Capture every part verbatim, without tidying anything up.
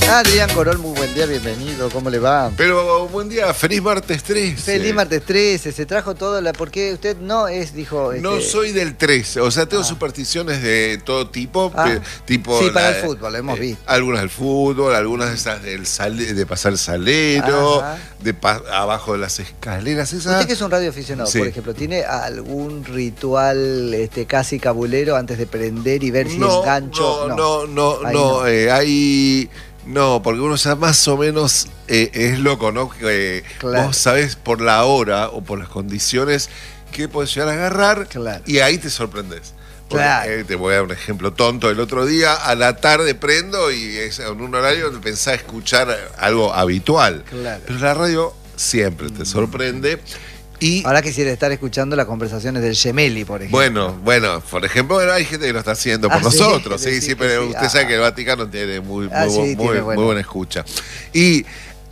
Adrián Corol, muy buen día, bienvenido, ¿cómo le va? Pero buen día, feliz martes trece. Feliz martes trece, se trajo todo, la, porque usted no es, dijo... No este... soy del trece, o sea, tengo ah. supersticiones de todo tipo. Ah. Pe, tipo sí, para la, el fútbol, lo hemos eh, visto. Algunas del fútbol, algunas de esas del sale, de pasar el salero, Ajá. de pa, abajo de las escaleras. Esas. Usted que es un radioaficionado, sí. por ejemplo, ¿tiene algún ritual este, casi cabulero antes de prender y ver si no, engancho? No, no, no, no, Ahí no, no. Eh, hay... No, porque uno ya más o menos eh, es loco, ¿no? Que eh, claro. Vos sabés por la hora o por las condiciones que podés llegar a agarrar claro. y ahí te sorprendés. Porque, claro. eh, te voy a dar un ejemplo tonto. El otro día a la tarde prendo y es en un horario donde pensaba escuchar algo habitual. Claro. Pero la radio siempre te sorprende. Y ahora quisiera estar escuchando las conversaciones del Gemelli, por ejemplo. Bueno, bueno, por ejemplo, hay gente que lo está haciendo por ah, nosotros, sí, sí, sí, sí pero sí. usted ah. sabe que el Vaticano tiene muy, ah, muy, sí, muy, tiene muy buena escucha. Y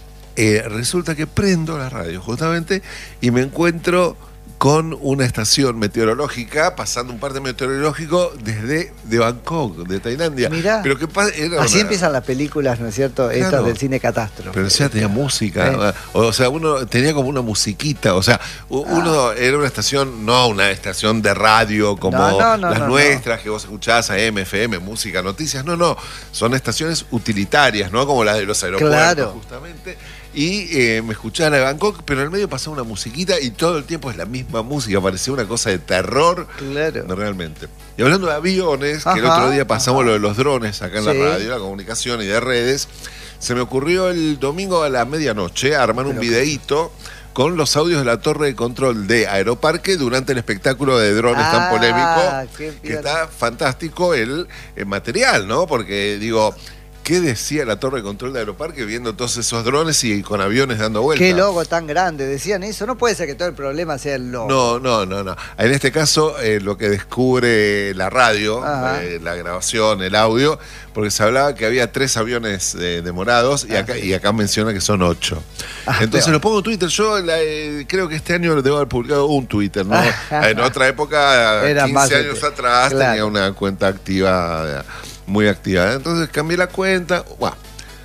eh, resulta que prendo la radio justamente y me encuentro con una estación meteorológica, pasando un parte meteorológico desde de Bangkok, de Tailandia. Mirá, pero que era así una... empiezan las películas, ¿no es cierto? Claro, estas del cine catástrofe. Pero o sea, tenía música, ¿eh? O sea, uno tenía como una musiquita, o sea, uno ah. era una estación, no una estación de radio como no, no, no, las no, nuestras, no. que vos escuchás a M, F M, música, noticias, no, no, son estaciones utilitarias, ¿no? Como las de los aeropuertos, claro. justamente. Y eh, me escuchaba la de Bangkok, pero en el medio pasaba una musiquita y todo el tiempo es la misma música, parecía una cosa de terror. Claro. No, realmente. Y hablando de aviones, ajá, que el otro día pasamos ajá. lo de los drones acá en sí. la radio, la comunicación y de redes, se me ocurrió el domingo a la medianoche armar pero un videíto con los audios de la torre de control de Aeroparque durante el espectáculo de drones ah, tan polémico, que está fantástico el, el material, ¿no? Porque digo... ¿Qué decía la torre de control de Aeroparque viendo todos esos drones y con aviones dando vueltas? ¿Qué logo tan grande? Decían eso. No puede ser que todo el problema sea el logo. No, no, no, no. En este caso, eh, lo que descubre la radio, eh, la grabación, el audio, porque se hablaba que había tres aviones eh, demorados y, ah, acá, sí. y acá menciona que son ocho. Ah, Entonces peor. Lo pongo en Twitter. Yo la, eh, creo que este año debo haber publicado un Twitter, ¿no? Ah, en otra época, Era quince años de... atrás, claro. tenía una cuenta activa... muy activa. Entonces cambié la cuenta. Wow.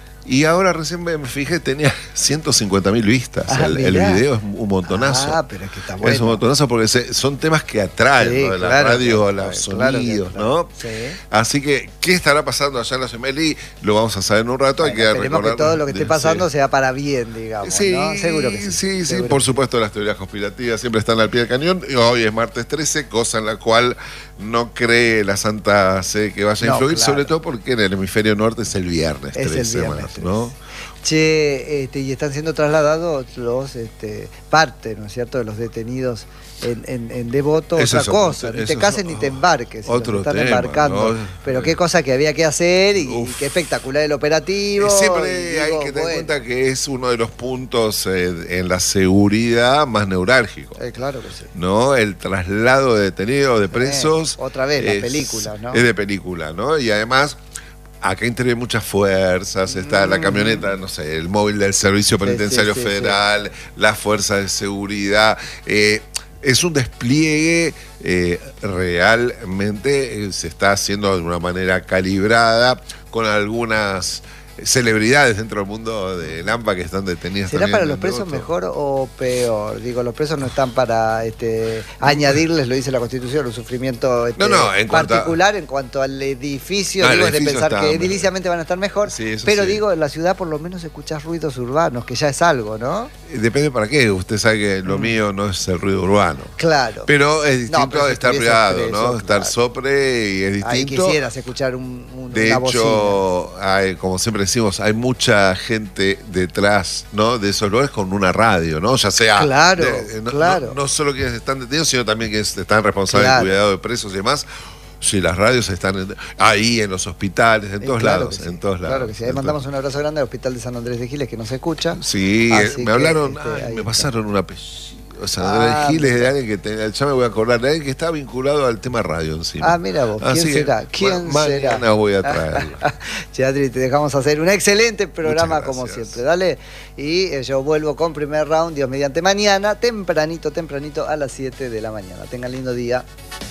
Y ahora recién me fijé, tenía ciento cincuenta mil vistas. Ah, el, el video es un montonazo. Ah, pero es que está bueno. Es un montonazo porque se, son temas que atraen, sí, ¿no? De la claro, radio, claro, los sonidos, claro, ¿no? Sí. Así que, ¿qué estará pasando allá en la Gemelli? Lo vamos a saber en un rato. Bueno, Hay que esperemos recordar que todo lo que esté pasando sí. sea para bien, digamos, sí, ¿no? Seguro que sí. Sí, sí, por supuesto, las teorías conspirativas siempre están al pie del cañón. Y hoy es martes trece, cosa en la cual no cree la Santa Sede que vaya a influir, no, claro. sobre todo porque en el hemisferio norte es el viernes es trece, el viernes trece. ¿no? Che, este, y están siendo trasladados los este, parte, ¿no es cierto?, de los detenidos en, en, en Devoto, eso otra cosa, ni te cases ni te embarques, si otro están tema, embarcando. ¿No? Pero qué cosa que había que hacer y, y qué espectacular el operativo. Siempre y hay digo, que tener bueno. en cuenta que es uno de los puntos eh, en la seguridad más neurálgicos. Eh, claro que sí. ¿No? El traslado de detenidos, de presos. Eh, otra vez, es, la película, ¿no? Es de película, ¿no? Y además... Acá intervienen muchas fuerzas, está mm. la camioneta, no sé, el móvil del Servicio Penitenciario sí, sí, Federal, sí, sí. las fuerzas de seguridad. Eh, es un despliegue eh, realmente, eh, se está haciendo de una manera calibrada, con algunas celebridades dentro del mundo del AMPA que están detenidas. ¿Será para los presos mejor o peor? Digo, los presos no están para este, añadirles, lo dice la Constitución, un sufrimiento este, no, no, en particular a... en cuanto al edificio. No, digo, es de pensar que ediliciamente van a estar mejor, sí, pero sí. digo, en la ciudad por lo menos escuchás ruidos urbanos, que ya es algo, ¿no? Depende para qué. Usted sabe que lo mm. mío no es el ruido urbano. Claro. Pero es distinto no, pero si estar privado, preso, ¿no? Claro. Estar sopre y es distinto. Ahí quisieras escuchar un, un, de una hecho, hay, como siempre decimos, hay mucha gente detrás, ¿no? De esos lugares con una radio, ¿no? Ya sea claro, de, no, claro. No, no solo quienes están detenidos, sino también quienes están responsables claro. del cuidado de presos y demás. Sí, las radios están en, ahí en los hospitales, en todos claro lados, sí, en todos lados. Claro que sí. Ahí mandamos un abrazo grande al Hospital de San Andrés de Giles que nos escucha. Sí, Así me hablaron, que, este, ay, me pasaron una apellido. O sea, ah, Giles de alguien que te, ya me voy a acordar, de alguien que está vinculado al tema radio encima. Ah, mira vos, ¿quién Así será? Que, ¿Quién ma será? Mañana voy a traerlo. Che, Adri, te dejamos hacer un excelente programa como siempre, dale. Y eh, yo vuelvo con primer round, Dios mediante mañana, tempranito, tempranito a las siete de la mañana. Tengan lindo día.